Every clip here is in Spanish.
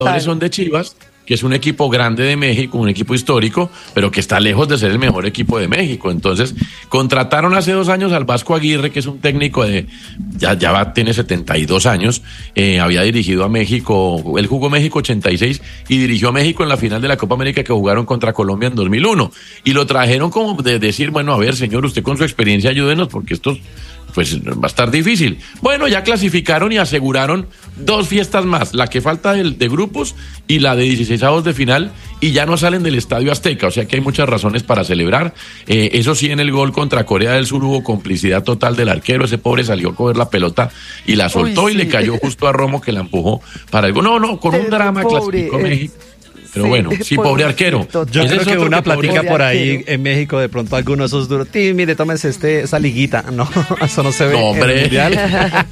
jugadores son de Chivas, que es un equipo grande de México, un equipo histórico, pero que está lejos de ser el mejor equipo de México. Entonces, contrataron hace 2 años al Vasco Aguirre, que es un técnico tiene 72 años, había dirigido a México, él jugó México 86 y dirigió a México en la final de la Copa América que jugaron contra Colombia en 2001. Y lo trajeron como de decir, bueno, a ver, señor, usted con su experiencia ayúdenos porque estos pues va a estar difícil. Bueno, ya clasificaron y aseguraron 2 fiestas más, la que falta de grupos y la de 16avos de final, y ya no salen del Estadio Azteca, o sea que hay muchas razones para celebrar. Eso sí, en el gol contra Corea del Sur hubo complicidad total del arquero, ese pobre salió a coger la pelota y la soltó. Uy, sí. Y le cayó justo a Romo, que la empujó para el gol. No, con un drama clasificó México. Pero bueno, sí, pobre arquero. Yo creo que una plática por ahí en México, de pronto alguno de esos duros. Mire, tómese esa liguita. No, eso no se ve en el mundial.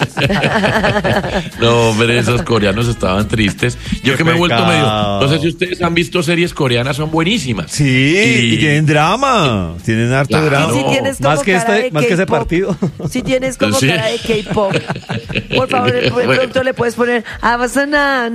No, hombre, esos coreanos estaban tristes. Yo que me he vuelto medio... No sé si ustedes han visto series coreanas, son buenísimas. Sí, y tienen drama. Tienen harto drama. Si tienes más que ese partido. Si tienes como cara de K-pop. Por favor, de pronto le puedes poner Abasana,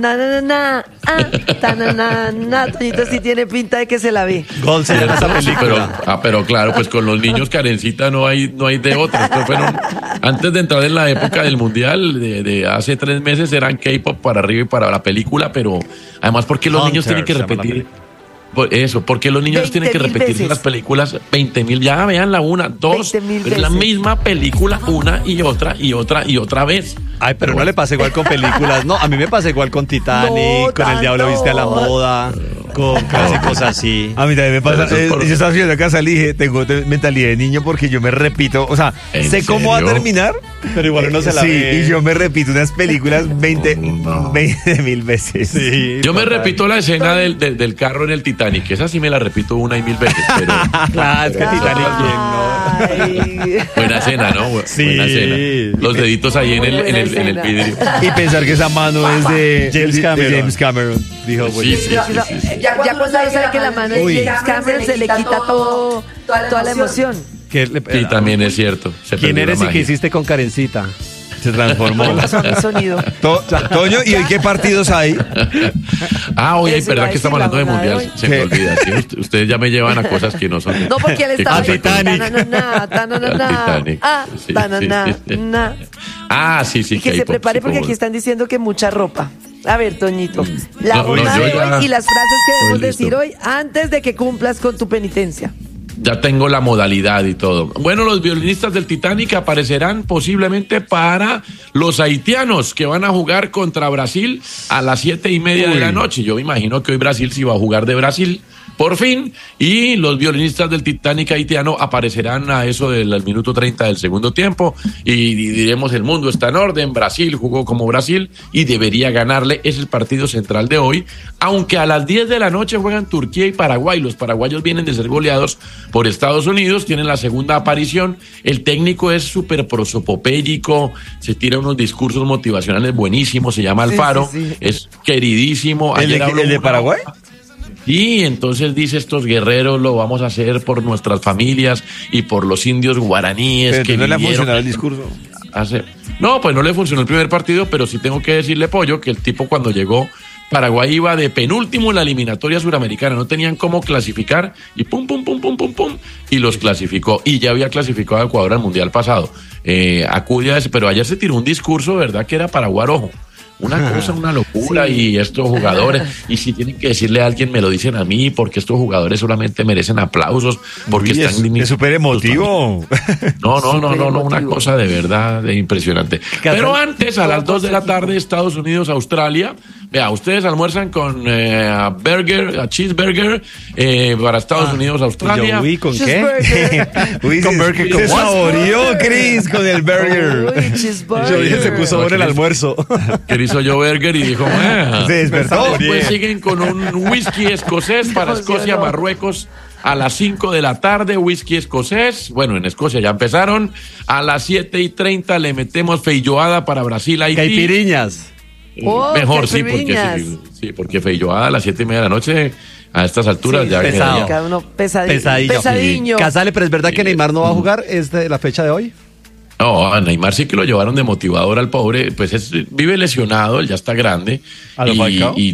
Toñito sí tiene pinta de que se la vi. Gol se llama esa película. Pero claro, pues con los niños Karencita no hay de otra. Esto fueron, antes de entrar en la época del mundial, de hace 3 meses eran K-pop para arriba y para la película, pero además porque los niños tienen que repetir. Porque los niños tienen que repetir las películas 20.000, ya vean la 1, 2, es la misma película una y otra vez. Ay, pero no le pasa igual con películas, no, a mí me pasa igual con Titanic, con El Diablo Viste a la Moda, con clásicos así. A mí también me pasa, yo estaba haciendo acá, salí, tengo mentalidad de niño porque yo me repito, o sea, sé cómo va a terminar, pero igual uno se la ve. Y yo me repito unas películas 20.000 veces. Sí, yo me repito la escena del carro en el Titanic, que esa sí me la repito 1 y 1000 veces, pero... Claro, es que Titanic bien, ¿no? Buena escena, ¿no? Sí. Buena escena. Los deditos ahí en el vidrio. Y pensar que esa mano es de James Cameron. Dijo, sí. Ya cuando sabe que la mano es de James Cameron se le quita toda la emoción. Sí, también es cierto. ¿Quién eres y qué hiciste con Karencita? Se transformó. Sonido. Toño, ¿y hoy qué partidos hay? Hoy hay, verdad que estamos hablando de mundial. Se me olvida. ¿Sí? Ustedes ya me llevan a cosas que no son. No, porque él estaba Titanic. Sí. Que se prepare porque aquí están diciendo que mucha ropa. A ver, Toñito, la una de hoy y las frases que debemos decir hoy antes de que cumplas con tu penitencia. Ya tengo la modalidad y todo. Bueno, los violinistas del Titanic aparecerán posiblemente para los haitianos que van a jugar contra Brasil a las 7:30 de la noche. Yo me imagino que hoy Brasil sí va a jugar de Brasil, por fin, y los violinistas del Titanic haitiano aparecerán a eso del minuto 30 del segundo tiempo y diremos el mundo está en orden, Brasil jugó como Brasil y debería ganarle, es el partido central de hoy, aunque a las 10 de la noche juegan Turquía y Paraguay, los paraguayos vienen de ser goleados por Estados Unidos, tienen la segunda aparición, el técnico es súper prosopopéyico, se tira unos discursos motivacionales buenísimos, se llama Alfaro, es queridísimo. ¿El de Paraguay? Y entonces dice, estos guerreros lo vamos a hacer por nuestras familias y por los indios guaraníes. Pero que no le ha funcionado el discurso. No, pues no le funcionó el primer partido, pero sí tengo que decirle, Pollo, que el tipo cuando llegó, Paraguay iba de penúltimo en la eliminatoria suramericana, no tenían cómo clasificar y pum, y los clasificó. Y ya había clasificado a Ecuador al Mundial pasado. Acude a ese, pero ayer se tiró un discurso, ¿verdad? Que era paraguar, ojo. Una cosa, una locura, y estos jugadores, y si tienen que decirle a alguien, me lo dicen a mí, porque estos jugadores solamente merecen aplausos, porque están... Es súper emotivo. No, una cosa de verdad impresionante. Pero antes, a las 2 de la tarde, Estados Unidos, Australia, vea, ustedes almuerzan con cheeseburger para Estados Unidos, Australia. Uy, ¿con qué? Con burger, ¿cómo? Se saboreó, Chris, con el burger. Yo se puso bueno el almuerzo. Hizo yo burger y dijo, se despertó. Pues siguen con un whisky escocés para Escocia, Marruecos a las 5 de la tarde, whisky escocés. Bueno, en Escocia ya empezaron. A las 7:30 le metemos feijoada para Brasil, Haití. Caipiriñas. Mejor, porque feijoada a las 7:30 de la noche, a estas alturas ya pesado. Cada uno pesadillo. Casale, pero es verdad que Neymar no va a jugar, es de la fecha de hoy. No, a Neymar sí que lo llevaron de motivador al pobre, pues vive lesionado, él ya está grande. ¿A lo Falcao? Y